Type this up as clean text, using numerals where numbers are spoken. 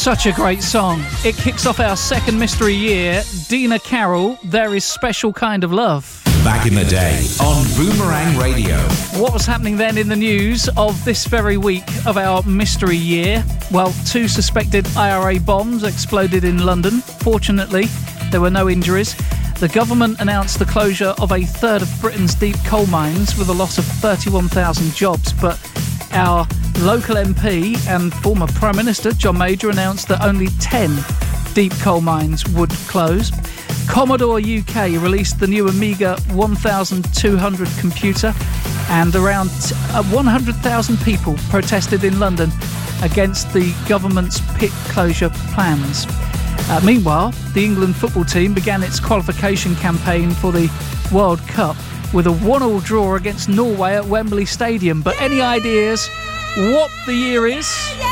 Such a great song. It kicks off our second mystery year. Dina Carroll, There Is Special Kind of Love. Back in the day on Boomerang Radio. What was happening then in the news of this very week of our mystery year? Well, 2 suspected IRA bombs exploded in London. Fortunately, there were no injuries. The government announced the closure of a third of Britain's deep coal mines with a loss of 31,000 jobs. But our local MP and former Prime Minister John Major announced that only 10 deep coal mines would close. Commodore UK released the new Amiga 1200 computer, and around 100,000 people protested in London against the government's pit closure plans. Meanwhile, the England football team began its qualification campaign for the World Cup with a 1-1 draw against Norway at Wembley Stadium. But any ideas what the year is?